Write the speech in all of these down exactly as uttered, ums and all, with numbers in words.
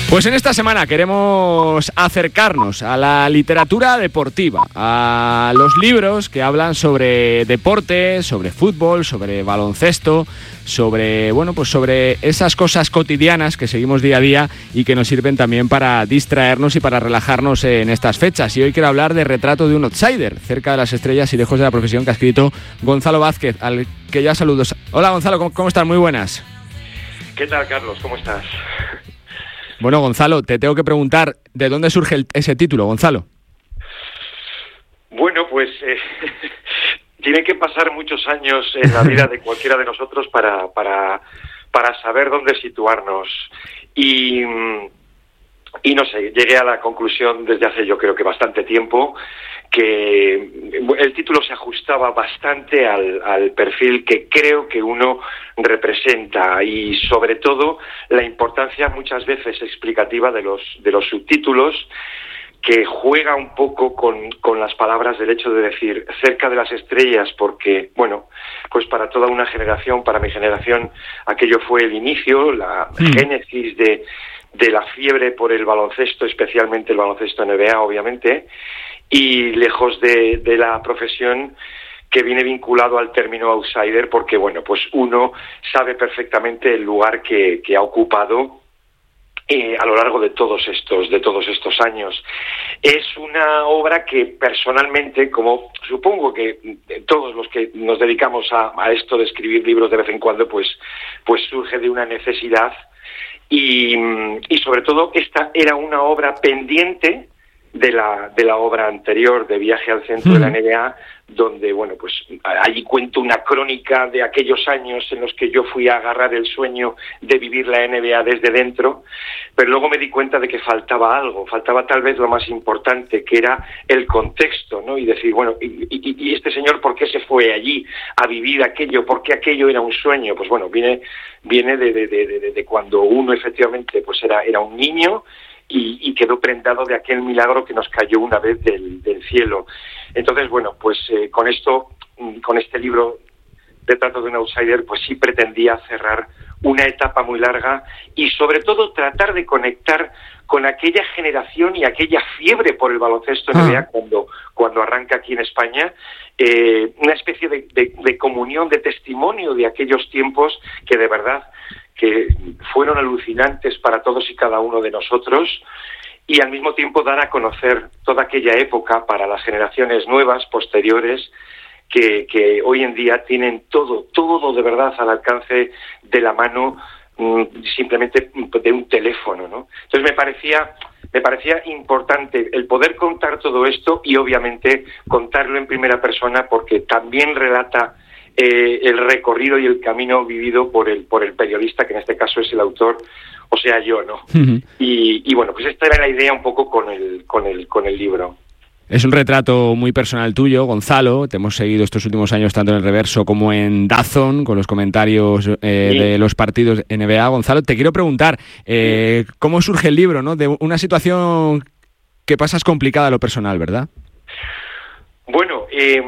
Pues en esta semana queremos acercarnos a la literatura deportiva, a los libros que hablan sobre deporte, sobre fútbol, sobre baloncesto, sobre, bueno, pues sobre esas cosas cotidianas que seguimos día a día y que nos sirven también para distraernos y para relajarnos en estas fechas. Y hoy quiero hablar de Retrato de un outsider, cerca de las estrellas y lejos de la profesión, que ha escrito Gonzalo Vázquez, al que ya saludos. Hola Gonzalo, ¿cómo, cómo estás? Muy buenas. ¿Qué tal, Carlos? ¿Cómo estás? Bueno, Gonzalo, te tengo que preguntar, ¿de dónde surge el, ese título, Gonzalo? Bueno, pues eh, tiene que pasar muchos años en la vida de cualquiera de nosotros para, para, para saber dónde situarnos. Y, y no sé, llegué a la conclusión desde hace yo creo que bastante tiempo que el título se ajustaba bastante al, al perfil que creo que uno representa, y sobre todo la importancia muchas veces explicativa de los de los subtítulos, que juega un poco con, con las palabras del hecho de decir cerca de las estrellas, porque, bueno, pues para toda una generación, para mi generación, aquello fue el inicio, la mm. génesis de, de la fiebre por el baloncesto, especialmente el baloncesto N B A, obviamente, y lejos de, de la profesión que viene vinculado al término outsider, porque, bueno, pues uno sabe perfectamente el lugar que, que ha ocupado eh, a lo largo de todos estos, de todos estos años. Es una obra que personalmente, como supongo que todos los que nos dedicamos a, a esto de escribir libros de vez en cuando, pues, pues surge de una necesidad, y, y sobre todo esta era una obra pendiente de la de la obra anterior, de Viaje al Centro mm. de la N B A, donde, bueno, pues allí cuento una crónica de aquellos años en los que yo fui a agarrar el sueño de vivir la N B A desde dentro, pero luego me di cuenta de que faltaba algo, faltaba tal vez lo más importante, que era el contexto, ¿no? Y decir, bueno, y, y, y este señor, ¿por qué se fue allí a vivir aquello? ¿Por qué aquello era un sueño? Pues bueno, viene viene de, de, de, de, de cuando uno efectivamente pues era era un niño, Y, y quedó prendado de aquel milagro que nos cayó una vez del, del cielo. Entonces, bueno, pues eh, con esto, con este libro, Retrato de un outsider, pues sí pretendía cerrar una etapa muy larga y sobre todo tratar de conectar con aquella generación y aquella fiebre por el baloncesto N B A cuando, cuando arranca aquí en España, eh, una especie de, de, de comunión, de testimonio de aquellos tiempos que de verdad que fueron alucinantes para todos y cada uno de nosotros, y al mismo tiempo dar a conocer toda aquella época para las generaciones nuevas, posteriores, que, que hoy en día tienen todo, todo de verdad al alcance de la mano, simplemente de un teléfono, ¿no? Entonces me parecía, me parecía importante el poder contar todo esto y obviamente contarlo en primera persona, porque también relata Eh, el recorrido y el camino vivido por el por el periodista, que en este caso es el autor, o sea, yo, ¿no? Uh-huh. Y, y bueno, pues esta era la idea un poco con el con el con el libro. Es un retrato muy personal tuyo, Gonzalo. Te hemos seguido estos últimos años tanto en El Reverso como en DAZN, con los comentarios eh, sí. de los partidos N B A. Gonzalo, te quiero preguntar, eh, sí. ¿cómo surge el libro, ¿no? De una situación que pasas complicada a lo personal, ¿verdad? Bueno, eh...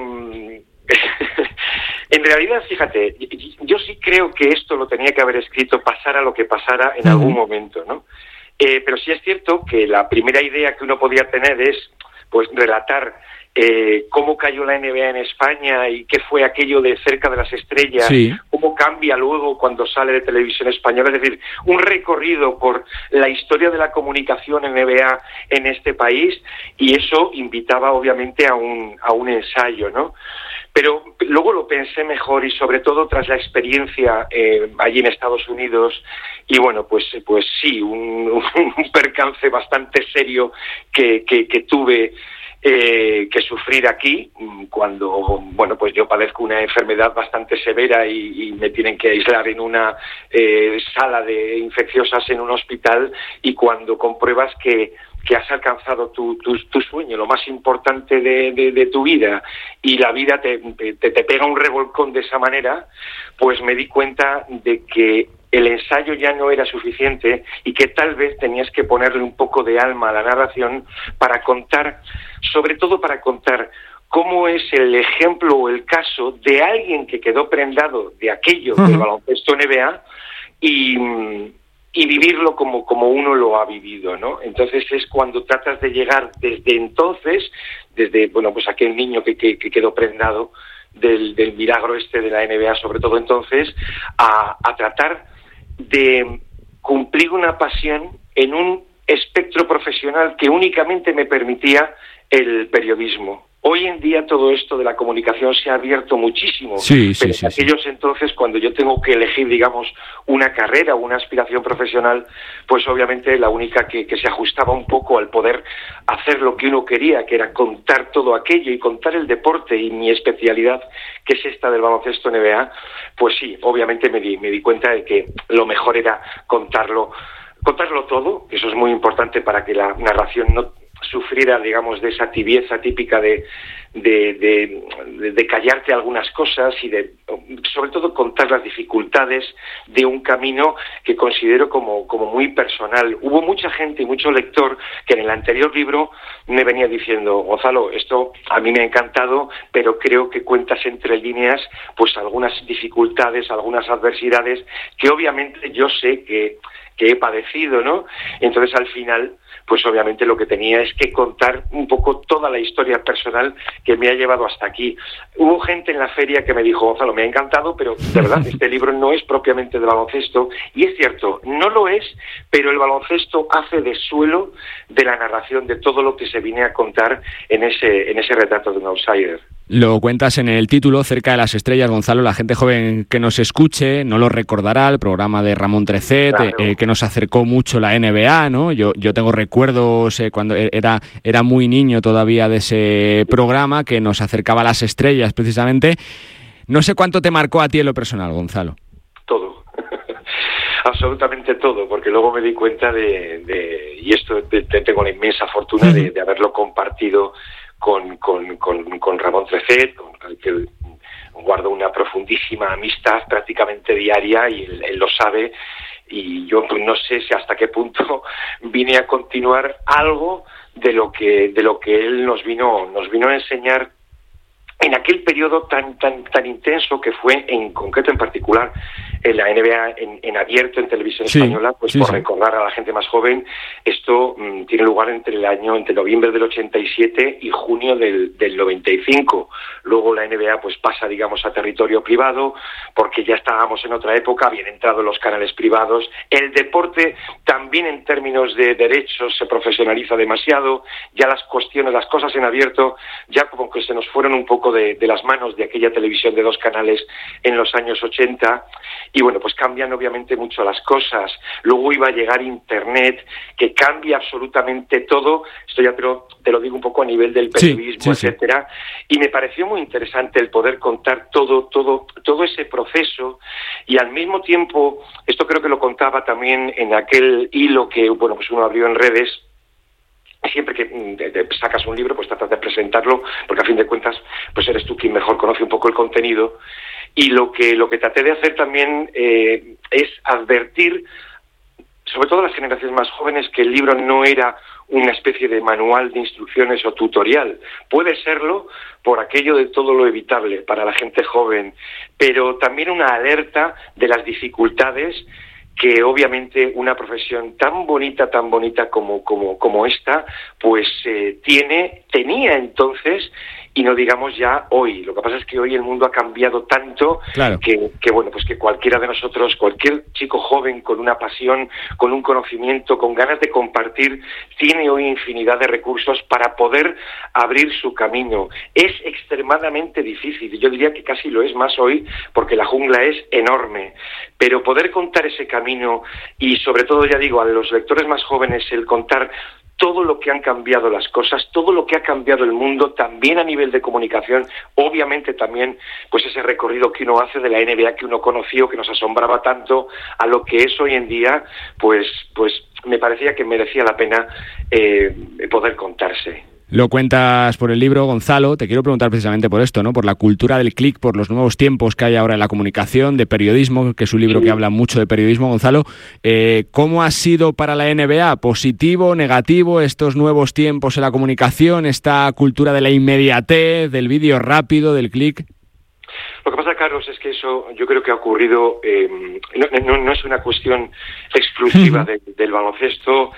en realidad, fíjate, yo sí creo que esto lo tenía que haber escrito pasara lo que pasara en uh-huh. algún momento, ¿no? Eh, pero sí es cierto que la primera idea que uno podía tener es, pues, relatar eh, cómo cayó la N B A en España y qué fue aquello de cerca de las estrellas, sí. cómo cambia luego cuando sale de Televisión Española, es decir, un recorrido por la historia de la comunicación N B A en este país, y eso invitaba obviamente a un, a un ensayo, ¿no? Pero luego lo pensé mejor, y sobre todo tras la experiencia eh, allí en Estados Unidos, y bueno, pues pues sí, un, un percance bastante serio que, que, que tuve eh, que sufrir aquí, cuando, bueno, pues yo padezco una enfermedad bastante severa y, y me tienen que aislar en una eh, sala de infecciosas en un hospital, y cuando compruebas que que has alcanzado tu, tu, tu sueño, lo más importante de, de, de tu vida, y la vida te, te, te pega un revolcón de esa manera, pues me di cuenta de que el ensayo ya no era suficiente y que tal vez tenías que ponerle un poco de alma a la narración para contar, sobre todo para contar cómo es el ejemplo o el caso de alguien que quedó prendado de aquello uh-huh. del baloncesto N B A y... y vivirlo como, como uno lo ha vivido, ¿no? Entonces es cuando tratas de llegar desde entonces, desde, bueno, pues aquel niño que, que, que quedó prendado del, del milagro este de la N B A, sobre todo entonces, a, a tratar de cumplir una pasión en un espectro profesional que únicamente me permitía el periodismo. Hoy en día todo esto de la comunicación se ha abierto muchísimo, sí, sí, pero sí, en aquellos sí. entonces, cuando yo tengo que elegir, digamos, una carrera o una aspiración profesional, pues obviamente la única que, que se ajustaba un poco al poder hacer lo que uno quería, que era contar todo aquello y contar el deporte y mi especialidad, que es esta del baloncesto N B A, pues sí, obviamente me di, me di cuenta de que lo mejor era contarlo, contarlo todo, que eso es muy importante para que la narración no sufriera, digamos, de esa tibieza típica de, de, de, de callarte algunas cosas y de, sobre todo, contar las dificultades de un camino que considero como, como muy personal. Hubo mucha gente y mucho lector que en el anterior libro me venía diciendo: Gonzalo, esto a mí me ha encantado, pero creo que cuentas entre líneas pues algunas dificultades, algunas adversidades que obviamente yo sé que, que he padecido, ¿no? Entonces, al final, pues obviamente lo que tenía es que contar un poco toda la historia personal que me ha llevado hasta aquí. Hubo gente en la feria que me dijo: Gonzalo, me ha encantado, pero de verdad este libro no es propiamente de baloncesto. Y es cierto, no lo es, pero el baloncesto hace de suelo de la narración de todo lo que se vine a contar en ese, en ese retrato de un outsider. Lo cuentas en el título, Cerca de las estrellas, Gonzalo. La gente joven que nos escuche no lo recordará, el programa de Ramón Trecet, claro. eh, que nos acercó mucho la N B A, ¿no? Yo, yo tengo recuerdos eh, cuando era, era muy niño todavía de ese programa, que nos acercaba a las estrellas precisamente. No sé cuánto te marcó a ti en lo personal, Gonzalo. Todo. Absolutamente todo, porque luego me di cuenta de, de y esto te, te tengo la inmensa fortuna uh-huh. de, de haberlo compartido con, con, con, con Ramón Trecet, con el que guardo una profundísima amistad prácticamente diaria, y él, él lo sabe, y yo pues, no sé si hasta qué punto vine a continuar algo de lo que de lo que él nos vino nos vino a enseñar en aquel periodo tan tan tan intenso que fue, en concreto, en particular, en la N B A en, en abierto, en televisión sí, española, pues sí, por sí. recordar a la gente más joven, esto mmm, tiene lugar entre el año, entre noviembre del ochenta y siete y junio del, del noventa y cinco. Luego la N B A pues pasa, digamos, a territorio privado, porque ya estábamos en otra época, habían entrado los canales privados, el deporte también en términos de derechos se profesionaliza demasiado, ya las cuestiones, las cosas en abierto, ya como que se nos fueron un poco de, de las manos de aquella televisión de dos canales en los años ochenta, y bueno, pues cambian obviamente mucho las cosas. Luego iba a llegar Internet, que cambia absolutamente todo, esto ya te lo, te lo digo un poco a nivel del periodismo, sí, sí, etcétera, sí. Y me pareció muy interesante el poder contar todo, todo, todo ese proceso, y al mismo tiempo, esto creo que lo contaba también en aquel hilo que, bueno, pues uno abrió en redes. Siempre que de, de, sacas un libro, pues tratas de presentarlo, porque a fin de cuentas, pues eres tú quien mejor conoce un poco el contenido. Y lo que lo que traté de hacer también eh, es advertir, sobre todo a las generaciones más jóvenes, que el libro no era una especie de manual de instrucciones o tutorial. Puede serlo por aquello de todo lo evitable para la gente joven, pero también una alerta de las dificultades que obviamente una profesión tan bonita, tan bonita como como como esta, pues eh, tiene, tenía entonces, y no digamos ya hoy. Lo que pasa es que hoy el mundo ha cambiado tanto, claro, que, que bueno, pues que cualquiera de nosotros, cualquier chico joven con una pasión, con un conocimiento, con ganas de compartir, tiene hoy infinidad de recursos para poder abrir su camino. Es extremadamente difícil, yo diría que casi lo es más hoy, porque la jungla es enorme, pero poder contar ese camino, y sobre todo, ya digo, a los lectores más jóvenes, el contar todo lo que han cambiado las cosas, todo lo que ha cambiado el mundo, también a nivel de comunicación, obviamente también pues ese recorrido que uno hace de la N B A que uno conoció, que nos asombraba tanto, a lo que es hoy en día, pues pues me parecía que merecía la pena eh, poder contarse. Lo cuentas por el libro, Gonzalo. Te quiero preguntar precisamente por esto, ¿no? Por la cultura del clic, por los nuevos tiempos que hay ahora en la comunicación, de periodismo, que es un libro sí. que habla mucho de periodismo, Gonzalo. Eh, ¿Cómo ha sido para la N B A? ¿Positivo, negativo, estos nuevos tiempos en la comunicación, esta cultura de la inmediatez, del vídeo rápido, del clic? Lo que pasa, Carlos, es que eso yo creo que ha ocurrido, eh, no, no, no es una cuestión exclusiva de, del baloncesto,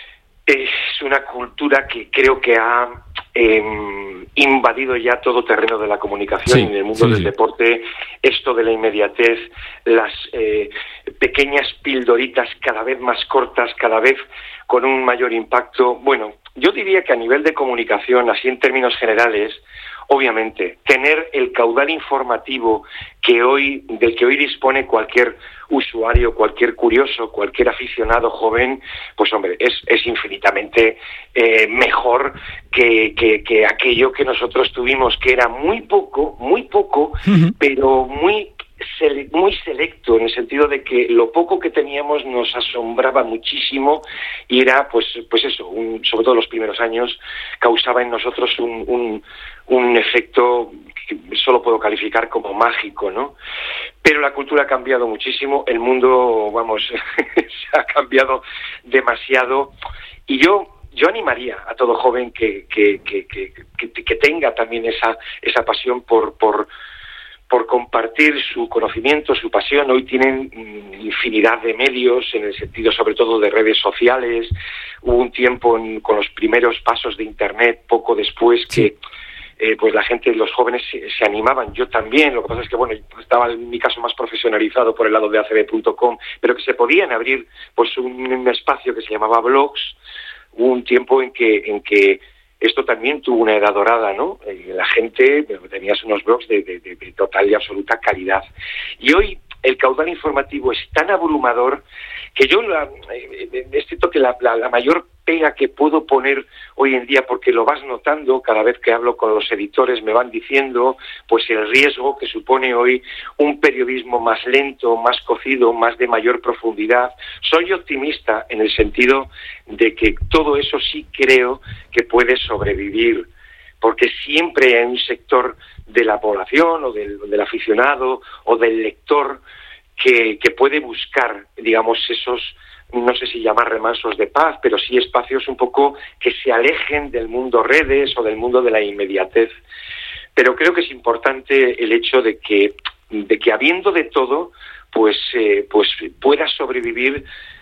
es una cultura que creo que ha eh, invadido ya todo terreno de la comunicación, sí, en el mundo sí, del sí. deporte, esto de la inmediatez, las eh, pequeñas pildoritas cada vez más cortas, cada vez con un mayor impacto. Bueno, yo diría que a nivel de comunicación, así en términos generales, obviamente, tener el caudal informativo que hoy, del que hoy dispone cualquier usuario, cualquier curioso, cualquier aficionado joven, pues hombre, es, es infinitamente eh, mejor que, que, que aquello que nosotros tuvimos, que era muy poco, muy poco, uh-huh. pero muy Sele- muy selecto, en el sentido de que lo poco que teníamos nos asombraba muchísimo y era, pues, pues eso, un, sobre todo los primeros años, causaba en nosotros un, un, un efecto que solo puedo calificar como mágico, ¿no? Pero la cultura ha cambiado muchísimo, el mundo, vamos, se ha cambiado demasiado y yo Yo animaría a todo joven que, que, que, que, que, que tenga también esa, esa pasión por, por por compartir su conocimiento, su pasión. Hoy tienen infinidad de medios, en el sentido sobre todo de redes sociales. Hubo un tiempo en, con los primeros pasos de Internet, poco después, que eh, pues la gente, los jóvenes se, se animaban. Yo también, lo que pasa es que, bueno, estaba en mi caso más profesionalizado por el lado de A C B punto com, pero que se podían abrir pues un, un espacio que se llamaba blogs. Hubo un tiempo en que en que esto también tuvo una edad dorada, ¿no? Eh, la gente, tenías unos blogs de, de, de, de total y absoluta calidad. Y hoy el caudal informativo es tan abrumador que yo, la, eh, es cierto que la, la, la mayor pega que puedo poner hoy en día, porque lo vas notando cada vez que hablo con los editores, me van diciendo pues el riesgo que supone hoy un periodismo más lento, más cocido, más de mayor profundidad. Soy optimista en el sentido de que todo eso sí creo que puede sobrevivir, porque siempre hay un sector de la población o del, del aficionado o del lector que, que puede buscar, digamos, esos, no sé si llamar remansos de paz, pero sí espacios un poco que se alejen del mundo redes o del mundo de la inmediatez. Pero creo que es importante el hecho de que, de que habiendo de todo, pues, eh, pues pueda sobrevivir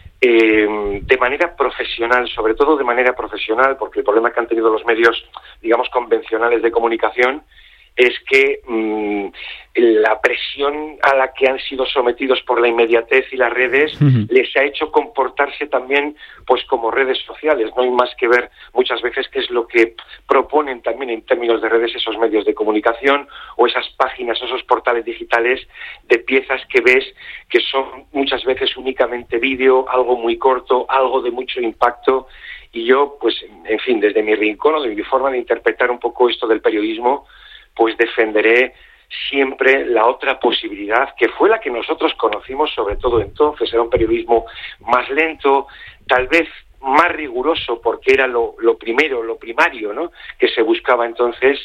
eh, de manera profesional, sobre todo de manera profesional, porque el problema que han tenido los medios, digamos, convencionales de comunicación es que mmm, la presión a la que han sido sometidos por la inmediatez y las redes uh-huh. les ha hecho comportarse también pues como redes sociales. No hay más que ver muchas veces qué es lo que proponen también en términos de redes esos medios de comunicación o esas páginas, esos portales digitales de piezas que ves que son muchas veces únicamente vídeo, algo muy corto, algo de mucho impacto. Y yo, pues, en fin, desde mi rincón o de mi forma de interpretar un poco esto del periodismo, pues defenderé siempre la otra posibilidad, que fue la que nosotros conocimos sobre todo entonces. Era un periodismo más lento, tal vez más riguroso, porque era lo, lo primero, lo primario, ¿no?, que se buscaba entonces,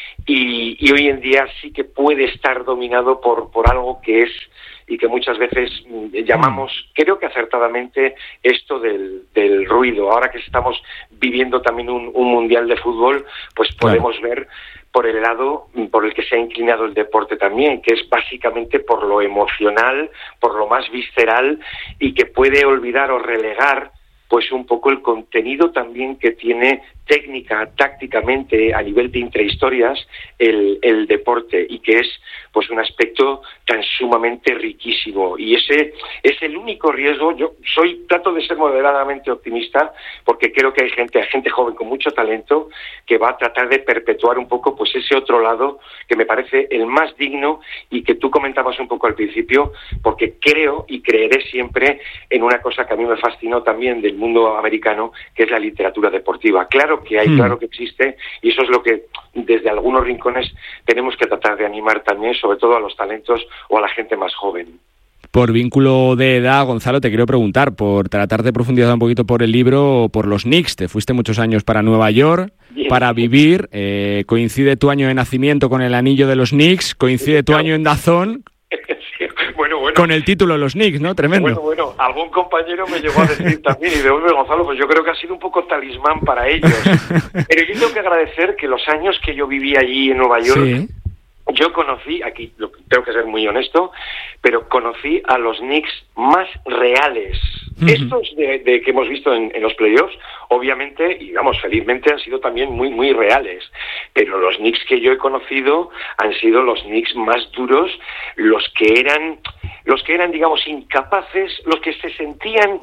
y, y hoy en día sí que puede estar dominado por, por algo que es, y que muchas veces llamamos, creo que acertadamente, esto del, del ruido. Ahora que estamos viviendo también un, un mundial de fútbol, pues podemos claro. ver por el lado por el que se ha inclinado el deporte también, que es básicamente por lo emocional, por lo más visceral, y que puede olvidar o relegar pues un poco el contenido también que tiene técnica, tácticamente, a nivel de intrahistorias, el, el deporte, y que es pues un aspecto tan sumamente riquísimo. Y ese es el único riesgo. Yo soy trato de ser moderadamente optimista, porque creo que hay gente, hay gente joven con mucho talento que va a tratar de perpetuar un poco pues ese otro lado que me parece el más digno, y que tú comentabas un poco al principio, porque creo y creeré siempre en una cosa que a mí me fascinó también del mundo americano, que es la literatura deportiva. Claro que hay, mm. claro que existe, y eso es lo que desde algunos rincones tenemos que tratar de animar también, sobre todo a los talentos o a la gente más joven. Por vínculo de edad, Gonzalo, te quiero preguntar, por tratar de profundizar un poquito por el libro, por los Knicks. Te fuiste muchos años para Nueva York, Bien. para vivir. Eh, coincide tu año de nacimiento con el anillo de los Knicks, coincide tu año en DAZN bueno, bueno. con el título de los Knicks, ¿no? Tremendo. Bueno, bueno, algún compañero me llegó a decir también, y de hoy, Gonzalo, pues yo creo que ha sido un poco talismán para ellos. Pero yo tengo que agradecer que los años que yo viví allí en Nueva York, sí. Yo conocí, aquí tengo que ser muy honesto, pero conocí a los Knicks más reales. Uh-huh. Estos de, de que hemos visto en, en los playoffs, obviamente, y digamos, felizmente han sido también muy, muy reales. Pero los Knicks que yo he conocido han sido los Knicks más duros, los que eran, los que eran, digamos, incapaces, los que se sentían...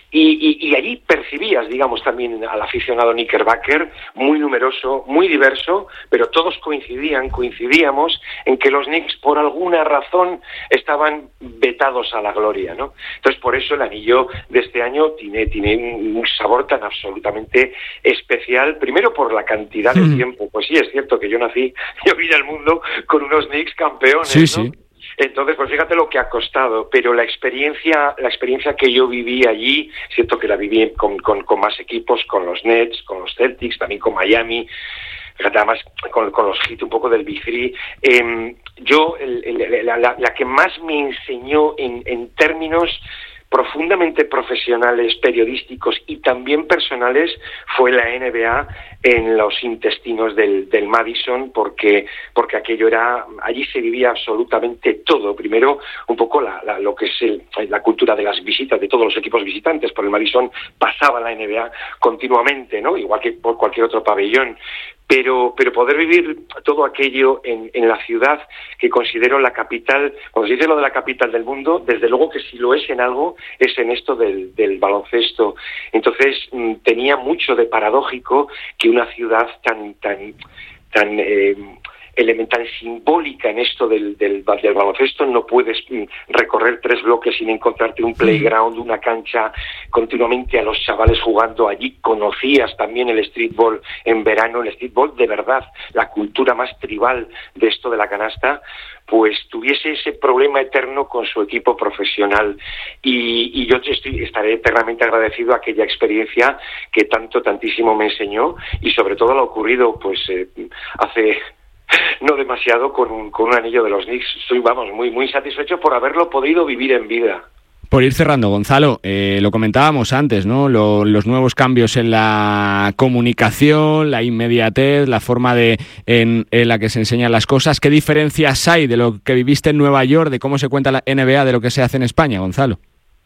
Y, y, y allí percibías, digamos, también al aficionado Knickerbacker, muy numeroso, muy diverso, pero todos coincidían, coincidíamos en que los Knicks, por alguna razón, estaban vetados a la gloria, ¿no? Entonces, por eso el anillo de este año tiene, tiene un sabor tan absolutamente especial, primero por la cantidad de tiempo. Pues sí, es cierto que yo nací, yo vine al mundo con unos Knicks campeones, sí, ¿no? Sí. Entonces, pues fíjate lo que ha costado, pero la experiencia la experiencia que yo viví allí, siento que la viví con, con, con más equipos, con los Nets, con los Celtics, también con Miami, fíjate, además con, con los Heat, un poco del Big Three. Eh, yo, el, el, la, la, la que más me enseñó en, en términos profundamente profesionales, periodísticos y también personales fue la N B A en los intestinos del, del Madison, porque porque aquello era, allí se vivía absolutamente todo. Primero, un poco la, la, lo que es el, la cultura de las visitas de todos los equipos visitantes. Por el Madison pasaba la N B A continuamente, ¿no? Igual que por cualquier otro pabellón. Pero, pero poder vivir todo aquello en, en la ciudad que considero la capital, cuando se dice lo de la capital del mundo, desde luego que si lo es en algo, es en esto del, del baloncesto. Entonces, mmm, tenía mucho de paradójico que una ciudad tan, tan, tan, eh, elemental, simbólica en esto del, del, del baloncesto, no puedes recorrer tres bloques sin encontrarte un playground, una cancha, continuamente a los chavales jugando allí. Conocías también el streetball en verano, el streetball de verdad, la cultura más tribal de esto de la canasta, pues tuviese ese problema eterno con su equipo profesional. Y, y yo estoy, estaré eternamente agradecido a aquella experiencia que tanto, tantísimo me enseñó, y sobre todo lo ocurrido pues eh, hace... no demasiado con un, con un anillo de los Knicks. Estoy, vamos, muy muy satisfecho por haberlo podido vivir en vida. Por ir cerrando, Gonzalo, eh, lo comentábamos antes, ¿no? Lo, los nuevos cambios en la comunicación, la inmediatez, la forma de en, en la que se enseñan las cosas. ¿Qué diferencias hay de lo que viviste en Nueva York, de cómo se cuenta la N B A, de lo que se hace en España, Gonzalo?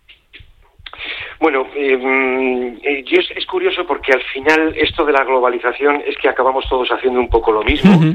Bueno, eh, eh, yo es, es curioso porque al final esto de la globalización es que acabamos todos haciendo un poco lo mismo. Uh-huh.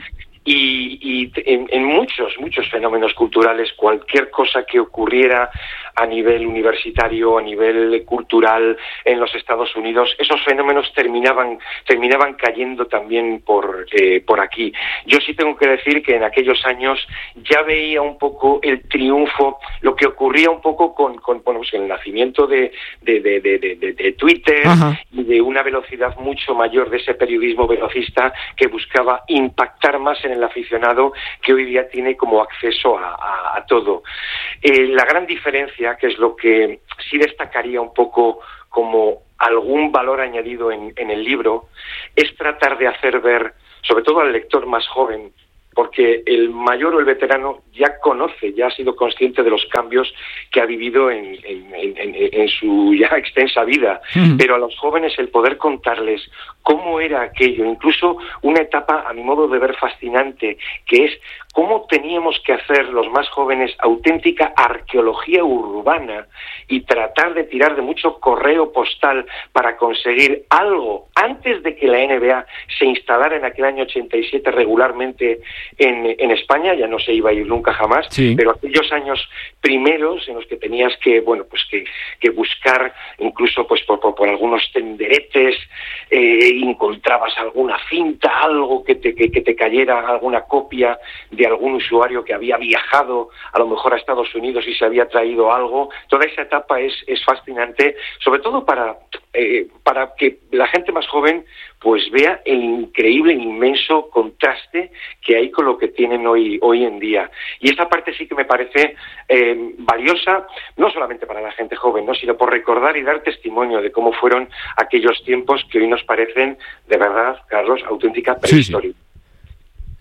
Y, y en, en muchos, muchos fenómenos culturales, cualquier cosa que ocurriera a nivel universitario, a nivel cultural en los Estados Unidos, esos fenómenos terminaban terminaban cayendo también por eh, por aquí. Yo sí tengo que decir que en aquellos años ya veía un poco el triunfo, lo que ocurría un poco con, con bueno, pues el nacimiento de, de, de, de, de, de Twitter. Ajá. Y de una velocidad mucho mayor de ese periodismo velocista que buscaba impactar más en el aficionado, que hoy día tiene como acceso a, a, a todo. Eh, la gran diferencia, que es lo que sí destacaría un poco como algún valor añadido en, en el libro, es tratar de hacer ver, sobre todo al lector más joven, porque el mayor o el veterano ya conoce, ya ha sido consciente de los cambios que ha vivido en, en, en, en su ya extensa vida, mm. pero a los jóvenes el poder contarles cómo era aquello, incluso una etapa a mi modo de ver fascinante, que es cómo teníamos que hacer los más jóvenes auténtica arqueología urbana y tratar de tirar de mucho correo postal para conseguir algo antes de que la N B A se instalara en aquel año ochenta y siete regularmente en, en España. Ya no se iba a ir nunca jamás, sí. Pero aquellos años primeros en los que tenías que, bueno, pues que, que buscar incluso pues por, por, por algunos tenderetes, eh, encontrabas alguna cinta, algo que te, que, que te cayera, alguna copia de algún usuario que había viajado a lo mejor a Estados Unidos y se había traído algo. Toda esa etapa es, es fascinante, sobre todo para, eh, para que la gente más joven pues vea el increíble, inmenso contraste que hay con lo que tienen hoy, hoy en día. Y esta parte sí que me parece eh, valiosa, no solamente para la gente joven, ¿no?, sino por recordar y dar testimonio de cómo fueron aquellos tiempos que hoy nos parecen, de verdad, Carlos, auténtica prehistoria. Sí, sí.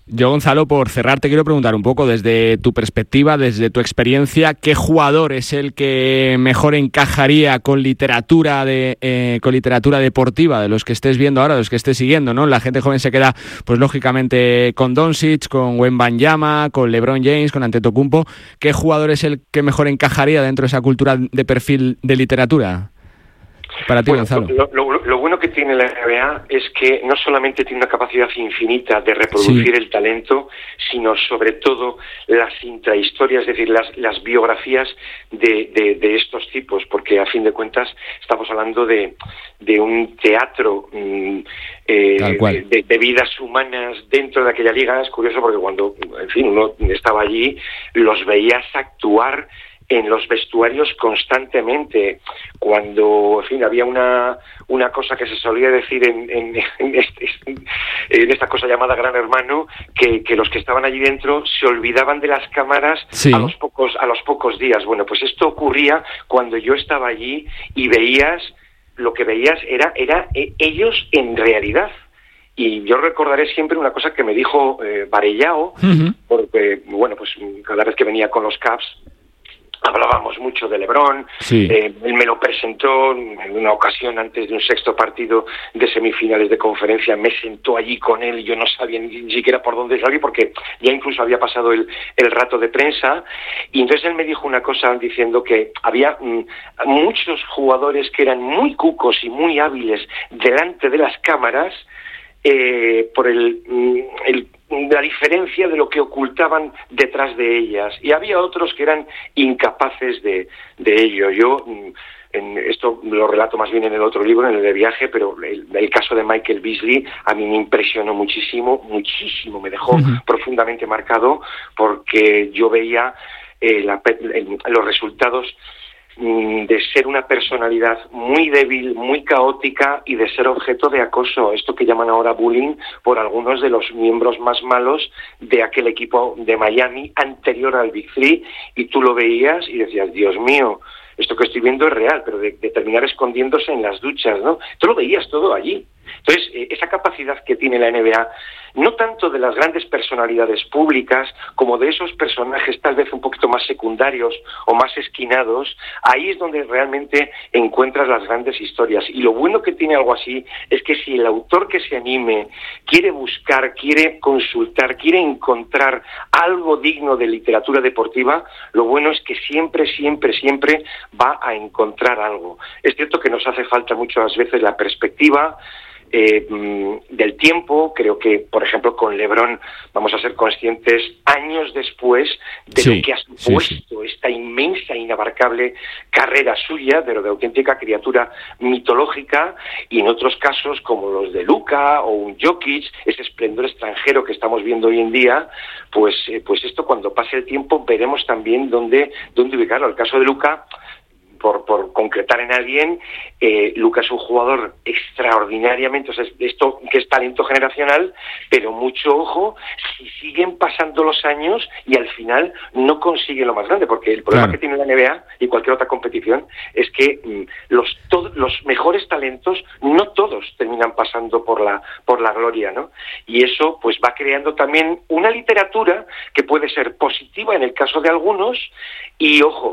Yo, Gonzalo, por cerrar, te quiero preguntar un poco desde tu perspectiva, desde tu experiencia, ¿qué jugador es el que mejor encajaría con literatura de eh, con literatura deportiva de los que estés viendo ahora, de los que estés siguiendo, ¿no? La gente joven se queda, pues lógicamente, con Doncic, con Wembanyama, con LeBron James, con Antetokounmpo. ¿Qué jugador es el que mejor encajaría dentro de esa cultura de perfil de literatura? Para ti, bueno, Gonzalo. Lo, lo, lo bueno que tiene la N B A es que no solamente tiene una capacidad infinita de reproducir sí. el talento, sino sobre todo las intrahistorias, es decir, las, las biografías de, de, de estos tipos, porque a fin de cuentas estamos hablando de, de un teatro mm, eh, de, de vidas humanas dentro de aquella liga. Es curioso porque cuando, en fin, uno estaba allí, los veías actuar en los vestuarios constantemente, cuando, en fin, había una una cosa que se solía decir en, en, en, este, en esta cosa llamada Gran Hermano, que, que los que estaban allí dentro se olvidaban de las cámaras sí. a los pocos a los pocos días. Bueno, pues esto ocurría cuando yo estaba allí y veías, lo que veías era, era eh, ellos en realidad. Y yo recordaré siempre una cosa que me dijo eh, Varellao, uh-huh. porque, bueno, pues cada vez que venía con los Cavs, hablábamos mucho de LeBron, sí. eh, él me lo presentó en una ocasión antes de un sexto partido de semifinales de conferencia, me sentó allí con él y yo no sabía ni siquiera por dónde salir porque ya incluso había pasado el, el rato de prensa, y entonces él me dijo una cosa diciendo que había mm, muchos jugadores que eran muy cucos y muy hábiles delante de las cámaras eh, por el, el la diferencia de lo que ocultaban detrás de ellas, y había otros que eran incapaces de, de ello. Yo en esto lo relato más bien en el otro libro, en el de viaje, pero el, el caso de Michael Beasley a mí me impresionó muchísimo, muchísimo, me dejó uh-huh. profundamente marcado, porque yo veía eh, la, el, los resultados de ser una personalidad muy débil, muy caótica y de ser objeto de acoso, esto que llaman ahora bullying, por algunos de los miembros más malos de aquel equipo de Miami anterior al Big Three, y tú lo veías y decías, Dios mío, esto que estoy viendo es real, pero de, de terminar escondiéndose en las duchas, ¿no? Tú lo veías todo allí. Entonces, eh, esa capacidad que tiene la N B A, no tanto de las grandes personalidades públicas, como de esos personajes tal vez un poquito más secundarios o más esquinados, ahí es donde realmente encuentras las grandes historias. Y lo bueno que tiene algo así es que si el autor que se anime quiere buscar, quiere consultar, quiere encontrar algo digno de literatura deportiva, lo bueno es que siempre, siempre, siempre va a encontrar algo. Es cierto que nos hace falta muchas veces la perspectiva Eh, del tiempo. Creo que, por ejemplo, con LeBron vamos a ser conscientes años después de sí, lo que ha supuesto sí, sí. esta inmensa, inabarcable carrera suya, de lo de auténtica criatura mitológica, y en otros casos como los de Luka o un Jokic, ese esplendor extranjero que estamos viendo hoy en día, pues, eh, pues esto cuando pase el tiempo veremos también dónde, dónde ubicarlo. El caso de Luka, Por, por concretar en alguien, eh, Luka es un jugador extraordinariamente, o sea, esto que es talento generacional, pero mucho ojo si siguen pasando los años y al final no consigue lo más grande, porque el problema claro. que tiene la N B A y cualquier otra competición es que mm, los to- los mejores talentos no todos terminan pasando por la por la gloria, ¿no? Y eso pues va creando también una literatura que puede ser positiva en el caso de algunos y, ojo,